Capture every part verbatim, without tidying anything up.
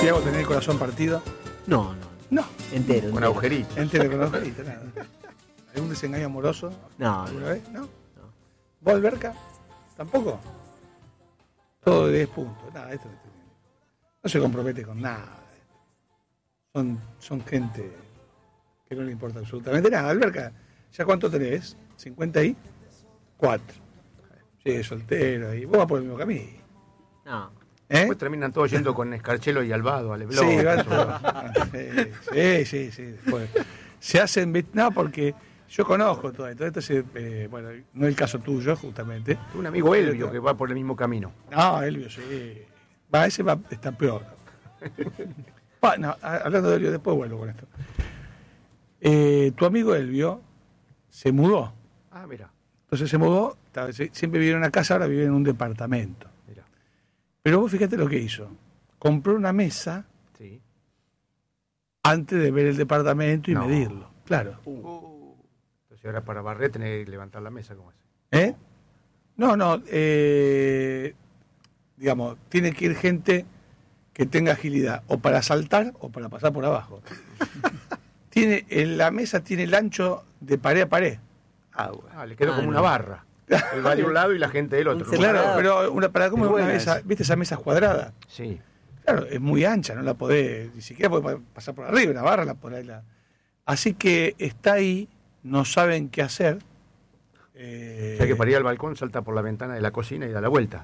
Tiago, ¿tenés el corazón partido? No, no. No. Entero. Con entero. agujeritos. Entero con agujerito, nada. ¿Algún desengaño amoroso? No, ¿Alguna no. vez? ¿No? ¿Vos, Alberca? ¿Tampoco? Todo de diez puntos. Nada, esto no se compromete con nada. Son, son gente que no le importa absolutamente nada. Alberca, ¿ya cuánto tenés? cincuenta y cuatro. Sí, soltero. Y vos vas por el mismo camino. No. ¿Eh? Después terminan todos yendo con Escarchelo y Albado al blog. Sí, va todo. sí, sí, sí. Después se hacen. No, porque yo conozco todo esto. Esto se, eh, bueno, no es el caso tuyo, justamente. Un amigo Elvio que va por el mismo camino. No, Elvio, sí. Va, ese va, está peor. Va, no, hablando de Elvio, después vuelvo con esto. Eh, tu amigo Elvio se mudó. Ah, mira. Entonces se mudó, siempre vivía en una casa, ahora vive en un departamento. Mira. Pero vos fíjate lo que hizo. Compró una mesa Sí. antes de ver el departamento y No. medirlo. Claro. Uh. Entonces ahora para barrer tenés que levantar la mesa como es. ¿Eh? No, no. Eh, digamos, tiene que ir gente que tenga agilidad, o para saltar o para pasar por abajo. tiene en la mesa tiene el ancho de pared a pared. Ah, ah le quedó Ah, como no. una barra. Él va de un lado y la gente del otro. Un Claro, separado. pero una, para cómo Es es una buena mesa, esa. ¿viste esas mesas cuadradas? Sí. Claro, es muy ancha, no la podés, ni siquiera podés pasar por arriba, una barra la podés. La... Así que está ahí, no saben qué hacer. Eh... O sea que para ir al balcón salta por la ventana de la cocina y da la vuelta.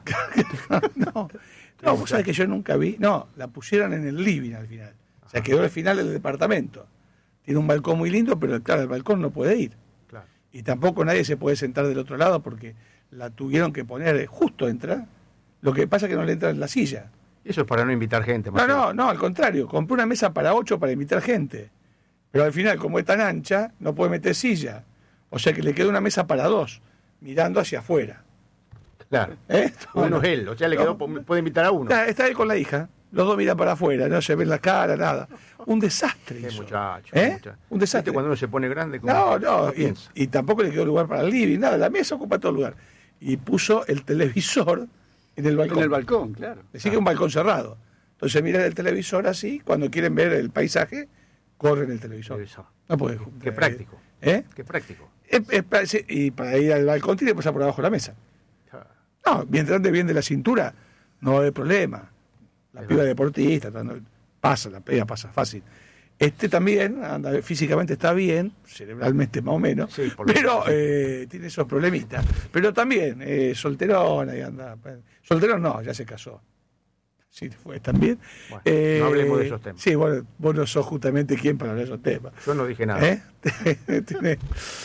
no, no, vos sabés que yo nunca vi. No, la pusieron en el living al final. O sea, quedó al final del departamento. Tiene un balcón muy lindo, pero claro, el balcón no puede ir. Claro. Y tampoco nadie se puede sentar del otro lado porque la tuvieron que poner justo entrar. Lo que pasa es que no le entra en la silla. Eso es para no invitar gente. No, Marcelo. no, no, al contrario. Compré una mesa para ocho para invitar gente. Pero al final, como es tan ancha, no puede meter silla. O sea que le quedó una mesa para dos, mirando hacia afuera. Claro. ¿Eh? Uno es él, o sea, le quedó, puede invitar a uno. Está, está él con la hija. Los dos miran para afuera, no se ven la cara, nada. Un desastre. Qué hizo. muchacho, ¿Eh? qué muchacho. Un desastre. ¿Viste cuando uno se pone grande? ¿Cómo- No, no, cómo y, piensa? y tampoco le quedó lugar para el living, nada. La mesa ocupa todo el lugar. Y puso el televisor en el balcón. En el balcón, claro. Decía que es un balcón cerrado. Entonces miran el televisor así, cuando quieren ver el paisaje, corren el televisor. Televisor. No puede. Qué práctico. ¿Eh? Qué práctico. Es- es para- sí, y para ir al balcón tiene que pasar por abajo de la mesa. No, mientras ande bien de la cintura, no va a haber problema. La Es piba verdad. deportista, no, pasa, la piba pasa fácil. Este también, anda, físicamente está bien, cerebralmente más o menos, Sí, por lo pero menos, sí. eh, tiene esos problemitas. Pero también, eh, solterona y anda. Solterón no, ya se casó. Sí, fue también. Bueno, Eh, no hablemos de esos temas. Sí, bueno, vos no sos justamente quien para hablar de esos temas. Yo no dije nada. ¿Eh? Tenés-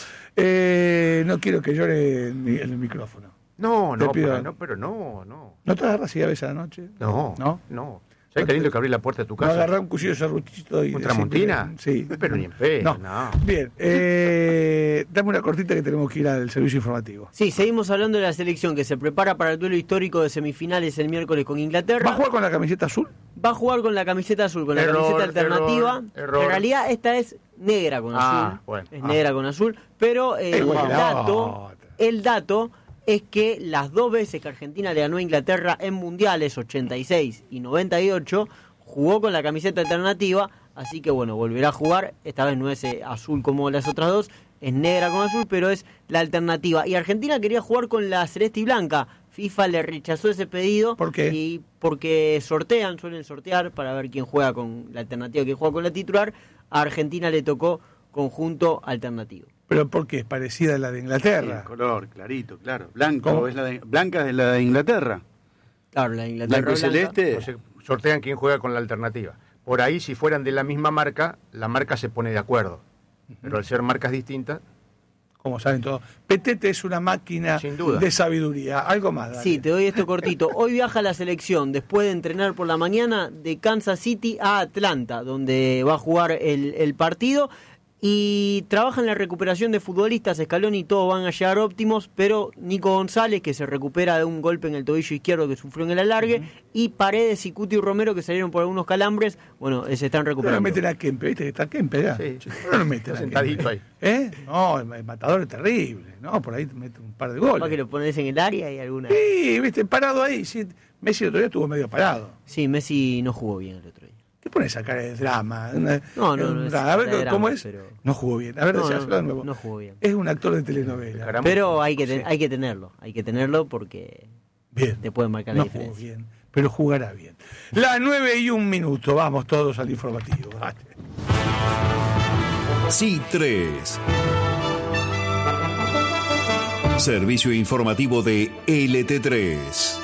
eh, no quiero que llore en, mi- en el micrófono. No, Te no, pido- pero no, pero no, no. ¿No te agarras llaves a la noche? No, ¿No? no. ¿Sabes qué lindo que abrí la puerta de tu ¿No casa? agarrar un cuchillo serruchito y ¿Un decirme- tramontina? Sí. Pero ni en pedo, No. no. Bien, eh, dame una cortita que tenemos que ir al servicio informativo. Sí, seguimos hablando de la selección que se prepara para el duelo histórico de semifinales el miércoles con Inglaterra. ¿Va a jugar con la camiseta azul? Va a jugar con la camiseta azul, con la Error, camiseta alternativa. error, error. En realidad esta es negra con Ah, azul. bueno. Es Ah. negra con azul. Pero eh, Es el igual que la dato, otra. el dato es que las dos veces que Argentina le ganó a Inglaterra en mundiales, ochenta y seis y noventa y ocho, jugó con la camiseta alternativa. Así que bueno, volverá a jugar. Esta vez no es eh, azul como las otras dos, es negra con azul, pero es la alternativa. Y Argentina quería jugar con la celeste y blanca. FIFA le rechazó ese pedido. ¿Por qué? Y porque sortean, suelen sortear para ver quién juega con la alternativa, quién juega con la titular. A Argentina le tocó conjunto alternativo. Pero porque es parecida a la de Sí, Inglaterra. el color, clarito, claro. Blanco ¿Cómo? es la de, blanca es la de Inglaterra. Claro, la Inglaterra Blanco y blanca. celeste. Entonces, sortean quién juega con la alternativa. Por ahí, si fueran de la misma marca, la marca se pone de acuerdo. Pero al ser marcas distintas, Como saben todos. Petete es una máquina Sin duda. de sabiduría. Algo más, dale. Sí, te doy esto cortito. Hoy viaja la selección, después de entrenar por la mañana, de Kansas City a Atlanta, donde va a jugar el, el partido. Y trabaja en la recuperación de futbolistas. Scaloni y todos van a llegar óptimos, pero Nico González, que se recupera de un golpe en el tobillo izquierdo que sufrió en el alargue, uh-huh. y Paredes y Cuti Romero, que salieron por algunos calambres, bueno, se están recuperando. No lo meten a Kempe, ¿viste que está Kempe? ¿ya? Sí. No lo meten a sentadito Kempe. ahí. ¿Eh? No, el, el matador es terrible. No, por ahí te mete un par de goles. ¿Para que lo pones en el área y alguna? Sí, viste, parado ahí. Sí. Messi el otro día estuvo medio parado. Sí, Messi no jugó bien el otro día. ¿Qué pone esa cara de drama? Una- No, no, no, un es drama. A ver, cara de ¿cómo drama, es? pero- No jugó bien. A ver, No, decíaselo no, de nuevo. no jugó bien. Es un actor de telenovela. Caramba. Pero hay que, ten- Sí. hay que tenerlo, hay que tenerlo porque Bien. te puede marcar la No jugó diferencia. bien, pero jugará bien. Las nueve y un minuto. Vamos todos al informativo. Dale. C tres. Servicio informativo de L T tres.